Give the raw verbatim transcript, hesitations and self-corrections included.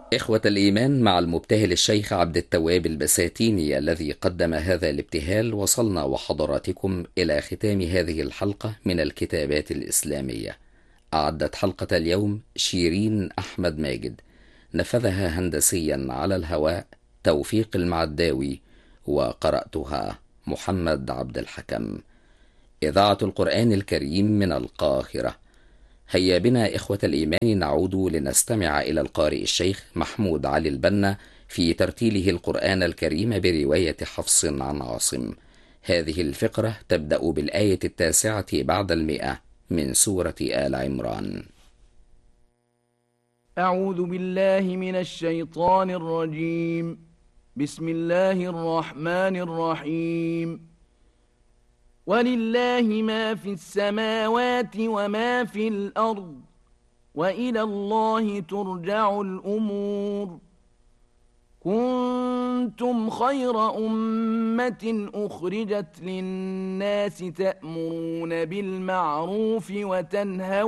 إخوة الإيمان، مع المبتهل الشيخ عبد التواب البساتيني الذي قدم هذا الابتهال، وصلنا وحضراتكم إلى ختام هذه الحلقة من الكتابات الإسلامية. أعدت حلقة اليوم شيرين أحمد ماجد، نفذها هندسيا على الهواء توفيق المعداوي، وقرأتها محمد عبد الحكم. إذاعة القرآن الكريم من القاهرة. هيا بنا إخوة الإيمان نعود لنستمع إلى القارئ الشيخ محمود علي البنا في ترتيله القرآن الكريم برواية حفص عن عاصم. هذه الفقرة تبدأ بالآية التاسعة بعد المئة من سورة آل عمران. أعوذ بالله من الشيطان الرجيم. بسم الله الرحمن الرحيم. ولله ما في السماوات وما في الأرض، وإلى الله ترجع الأمور. كنتم خير أمة أخرجت للناس تأمرون بالمعروف وتنهون